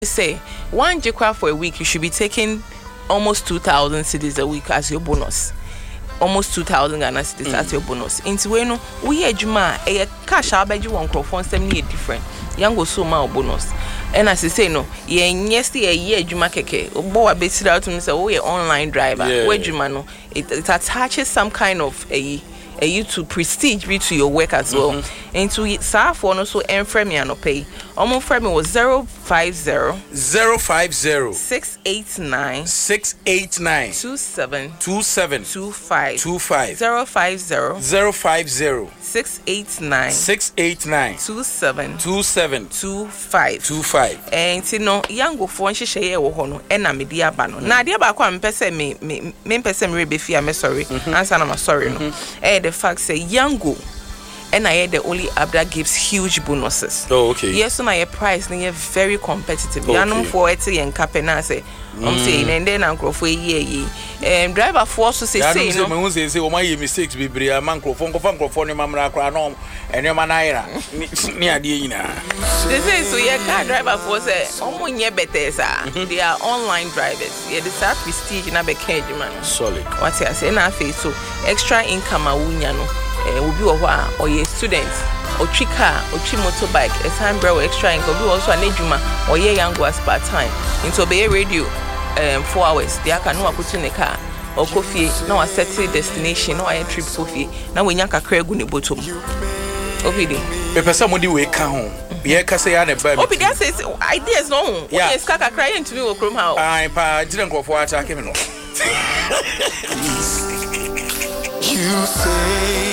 say one jekwa for a week, you should be taking almost 2,000 cedis a week as your bonus. Almost 2,000 Ghana cedis as your bonus. Into when we had Juma a cash out by you one crop 70 different. Young go so my bonus. And as I say no, yes, a year Juma keke. Boy, I bet it out to me say, oh, you're online driver. Where Juma no, it attaches some kind of a YouTube prestige be to your work as well. And to sa for no so and frame me no pay. Almost frame was 050 689 27 25 050 689 27 25. And you know, young go for share wo ho no na me dia ba no. Na dia ba kwa mpese me mpese me rebefia me sorry. Answer na sorry no. The fact say young go and I the only app that gives huge bonuses. Oh, okay. Yes, so my price they are very competitive. Okay. Yanum for it and capena say I'm saying and then uncle for ye driver force to say no. Me say o my mistakes be bria microphone no mamra kra no and your manaira ni ade nyina. They say so yeah car driver force say omo nye better sa. They are online drivers. Yeah, the start prestige na be cage man. Solid. What I say na face so extra income awunya no. Will be or a student or chika or chi motorbike a time bro extra income be also an ejuma or ye young go as part time into be radio 4 hours they can no put in a car or coffee now a set destination or a trip coffee now when yanka cregu ne bottom obidi me person modi we ka ho ye ka say na ba obidi says ideas no yes kaka cry into me okrom how ai pa jire nkofo acha ke me no You say